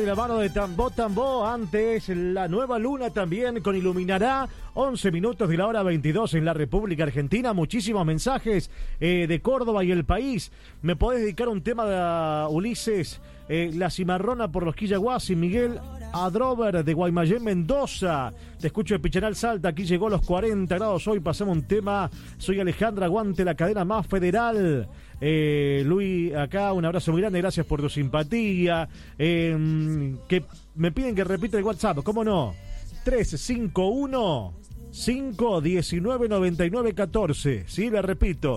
De la mano de Tambó, antes la nueva luna también con Iluminará, 11 minutos de la hora 22 en la República Argentina, muchísimos mensajes de Córdoba y el país. ¿Me podés dedicar un tema de Ulises? La Cimarrona por los Quillaguás y Miguel Adrover de Guaymallén, Mendoza. Te escucho de Pichanal Salta, aquí llegó a los 40 grados hoy, pasamos un tema. Soy Alejandra, aguante la cadena más federal. Luis, acá un abrazo muy grande, gracias por tu simpatía. Que me piden que repita el WhatsApp, ¿cómo no? 351 519 9914. Sí, le repito,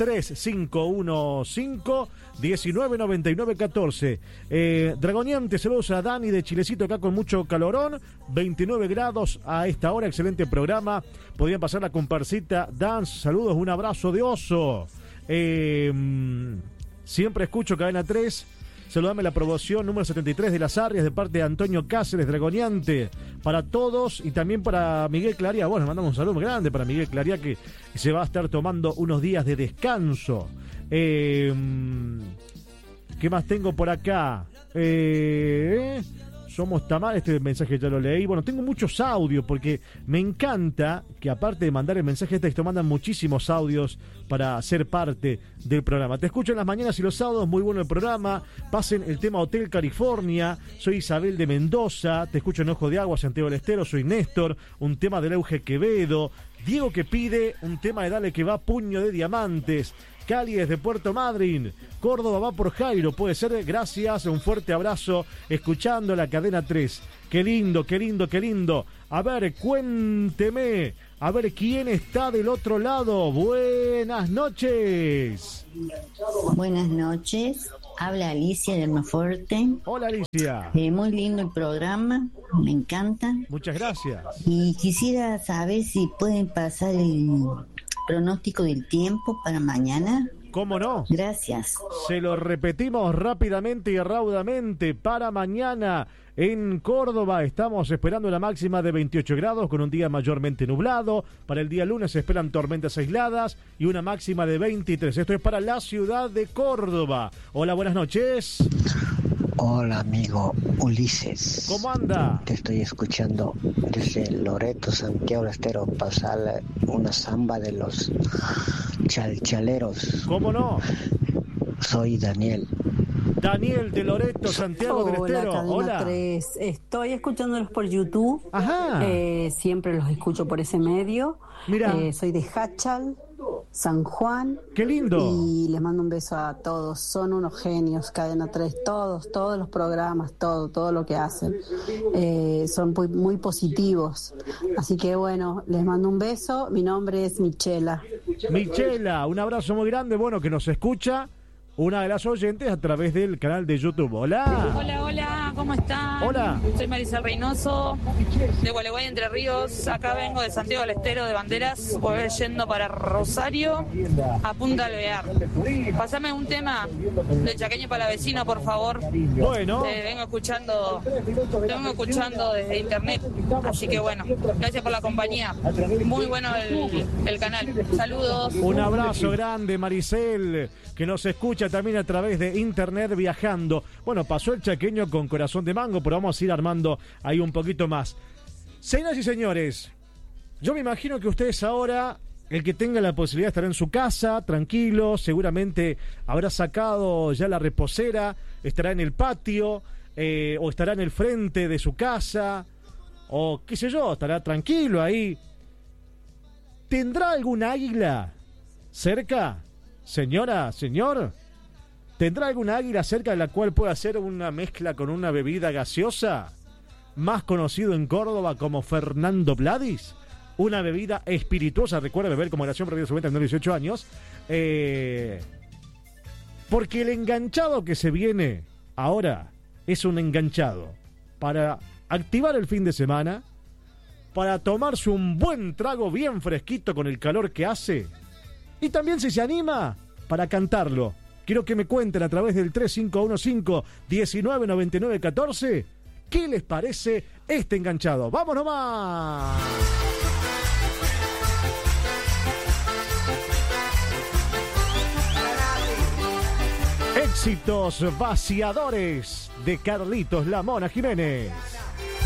3515 199914. Dragoniante, saludos a Dani de Chilecito, acá con mucho calorón, 29 grados a esta hora, excelente programa. Podrían pasar la comparsita Dance, saludos, un abrazo de oso. Siempre escucho Cadena 3. Saludame la promoción número 73 de Las Arrias de parte de Antonio Cáceres, Dragoniante, para todos y también para Miguel Claría. Bueno, mandamos un saludo muy grande para Miguel Claría, que se va a estar tomando unos días de descanso. ¿Qué más tengo por acá? Somos Tamar, este mensaje ya lo leí. Bueno, tengo muchos audios porque me encanta que aparte de mandar el mensaje de texto, mandan muchísimos audios para ser parte del programa. Te escucho en las mañanas y los sábados, muy bueno el programa. Pasen el tema Hotel California. Soy Isabel de Mendoza, te escucho en Ojo de Agua, Santiago del Estero. Soy Néstor, un tema de Euge Quevedo. Diego que pide un tema de Dale que va, Puño de Diamantes. Cali desde Puerto Madryn, Córdoba va por Jairo, puede ser, gracias, un fuerte abrazo, escuchando la Cadena 3. Qué lindo, qué lindo, qué lindo. A ver, cuénteme, a ver quién está del otro lado. Buenas noches. Buenas noches, habla Alicia de Almafuerte. Hola Alicia. Muy lindo el programa, me encanta. Muchas gracias. Y quisiera saber si pueden pasar el pronóstico del tiempo para mañana. ¿Cómo no? Gracias. Se lo repetimos rápidamente y raudamente. Para mañana en Córdoba estamos esperando la máxima de 28 grados con un día mayormente nublado. Para el día lunes se esperan tormentas aisladas y una máxima de 23. Esto es para la ciudad de Córdoba. Hola, buenas noches. Hola amigo Ulises. ¿Cómo anda? Te estoy escuchando desde Loreto, Santiago del Estero, pasar una samba de los chalchaleros. ¿Cómo no? Soy Daniel. Daniel de Loreto, Santiago del Estero. Hola, Cadena 3. Estoy escuchándolos por YouTube. Ajá. Siempre los escucho por ese medio. Mira. Soy de Hachal, San Juan. ¡Qué lindo! Y les mando un beso a todos. Son unos genios, Cadena 3. Todos los programas, todo lo que hacen. Son muy positivos. Así que bueno, les mando un beso. Mi nombre es Michela. Michela, un abrazo muy grande. Bueno, que nos escucha una de las oyentes a través del canal de YouTube. Hola. Hola, ¿cómo están? Hola. Soy Marisa Reynoso, de Gualeguay, Entre Ríos. Acá vengo de Santiago del Estero, de Banderas. Voy yendo para Rosario, a Punta Alvear. Pasame un tema de Chaqueño para la Vecina, por favor. Bueno. Vengo escuchando desde internet. Así que bueno, gracias por la compañía. Muy bueno el canal. Saludos. Un abrazo grande, Maricel, que nos escucha también a través de internet viajando. Bueno, pasó el chaqueño con Corazón de Mango, pero vamos a ir armando ahí un poquito más. Señoras y señores, yo me imagino que ustedes ahora, el que tenga la posibilidad de estar en su casa, tranquilo, seguramente habrá sacado ya la reposera, estará en el patio, o estará en el frente de su casa, o qué sé yo, estará tranquilo ahí. ¿Tendrá algún águila cerca? Señora, señor, ¿tendrá alguna águila cerca de la cual pueda hacer una mezcla con una bebida gaseosa? Más conocido en Córdoba como Fernando Bladis. Una bebida espirituosa, recuerda beber con moderación previo a su venta en 18 años. Porque el enganchado que se viene ahora es un enganchado para activar el fin de semana, para tomarse un buen trago bien fresquito con el calor que hace. Y también, si se anima, para cantarlo. Quiero que me cuenten a través del 3515-199914 qué les parece este enganchado. ¡Vamos nomás! Éxitos vaciadores de Carlitos La Mona Jiménez.